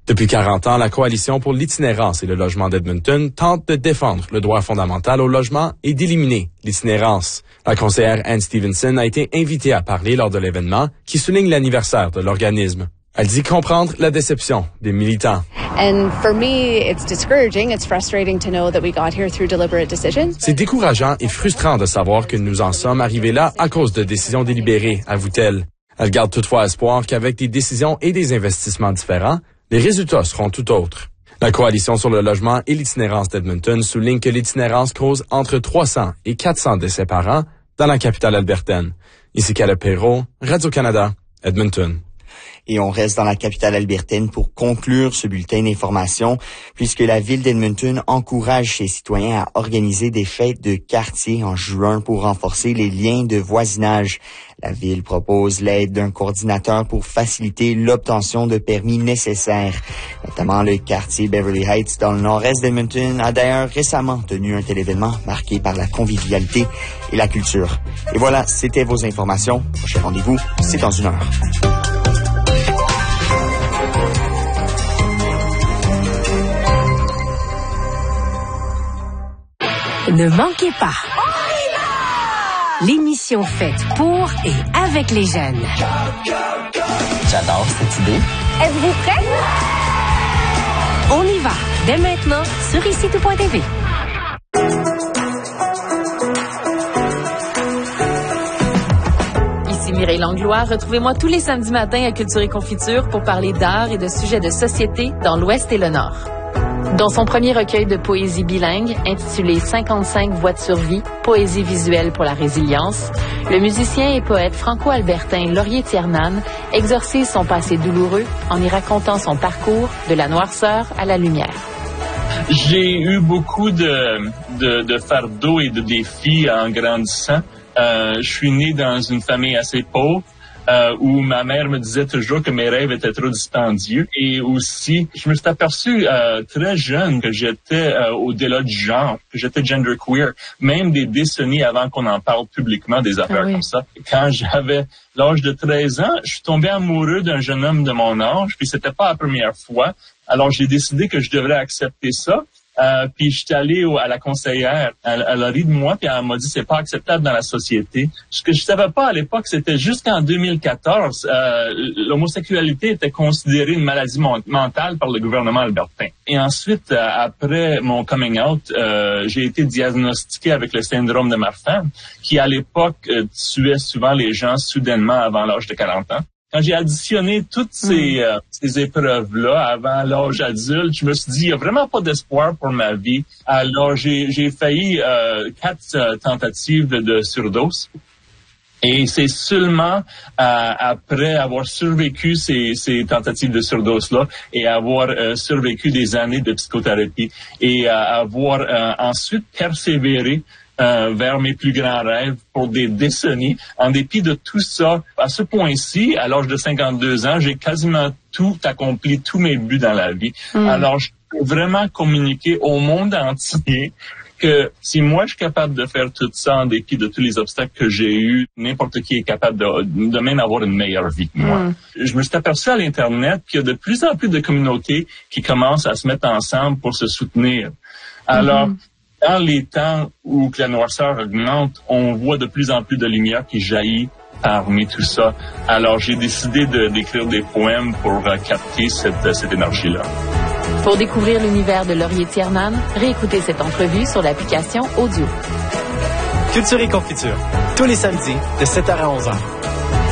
Depuis 40 ans, la Coalition pour l'itinérance et le logement d'Edmonton tente de défendre le droit fondamental au logement et d'éliminer l'itinérance. La conseillère Anne Stevenson a été invitée à parler lors de l'événement qui souligne l'anniversaire de l'organisme. Elle dit comprendre la déception des militants. C'est décourageant et frustrant de savoir que nous en sommes arrivés là à cause de décisions délibérées, avoue-t-elle. Elle garde toutefois espoir qu'avec des décisions et des investissements différents, les résultats seront tout autres. La Coalition sur le logement et l'itinérance d'Edmonton souligne que l'itinérance cause entre 300 et 400 décès par an dans la capitale albertaine. Ici Caleb Perrault, Radio-Canada, Edmonton. Et on reste dans la capitale albertaine pour conclure ce bulletin d'information, puisque la ville d'Edmonton encourage ses citoyens à organiser des fêtes de quartier en juin pour renforcer les liens de voisinage. La ville propose l'aide d'un coordinateur pour faciliter l'obtention de permis nécessaires. Notamment le quartier Beverly Heights dans le nord-est d'Edmonton a d'ailleurs récemment tenu un tel événement marqué par la convivialité et la culture. Et voilà, c'était vos informations. Prochain rendez-vous, c'est dans 1 heure. Ne manquez pas l'émission faite pour et avec les jeunes. J'adore cette idée. Êtes-vous prêts? On y va, dès maintenant, sur ici-tout.tv. Ici Mireille Langlois. Retrouvez-moi tous les samedis matins à Culture et Confiture pour parler d'art et de sujets de société dans l'Ouest et le Nord. Dans son premier recueil de poésie bilingue, intitulé 55 voix de survie, poésie visuelle pour la résilience, le musicien et poète franco-albertain Laurier Tiernan exorcise son passé douloureux en y racontant son parcours de la noirceur à la lumière. J'ai eu beaucoup de fardeaux et de défis en grandissant. Je suis né dans une famille assez pauvre. Où ma mère me disait toujours que mes rêves étaient trop dispendieux. Et aussi, je me suis aperçu très jeune que j'étais au-delà du genre, que j'étais genderqueer, même des décennies avant qu'on en parle publiquement des affaires comme ça. Quand j'avais l'âge de 13 ans, je suis tombé amoureux d'un jeune homme de mon âge, puis c'était pas la première fois. Alors j'ai décidé que je devrais accepter ça. Puis je suis allé à la conseillère, elle a ri de moi, puis elle m'a dit c'est pas acceptable dans la société. Ce que je savais pas à l'époque, c'était jusqu'en 2014, l'homosexualité était considérée une maladie mentale par le gouvernement albertain. Et ensuite, après mon coming out, j'ai été diagnostiqué avec le syndrome de Marfan, qui à l'époque tuait souvent les gens soudainement avant l'âge de 40 ans. Quand j'ai additionné toutes ces épreuves-là avant l'âge adulte, je me suis dit, il n'y a vraiment pas d'espoir pour ma vie. Alors, j'ai failli 4 tentatives de surdose. Et c'est seulement après avoir survécu ces tentatives de surdose-là et avoir survécu des années de psychothérapie et avoir ensuite persévéré vers mes plus grands rêves pour des décennies. En dépit de tout ça, à ce point-ci, à l'âge de 52 ans, j'ai quasiment tout accompli, tous mes buts dans la vie. Alors, je peux vraiment communiquer au monde entier que si moi je suis capable de faire tout ça en dépit de tous les obstacles que j'ai eus, n'importe qui est capable de même avoir une meilleure vie que moi. Je me suis aperçu à l'Internet qu'il y a de plus en plus de communautés qui commencent à se mettre ensemble pour se soutenir. Alors, dans les temps où la noirceur augmente, on voit de plus en plus de lumière qui jaillit parmi tout ça. Alors, j'ai décidé d'écrire des poèmes pour capter cette énergie-là. Pour découvrir l'univers de Laurier Tiernan, réécoutez cette entrevue sur l'application Audio. Culture et Confiture, tous les samedis de 7h à 11h.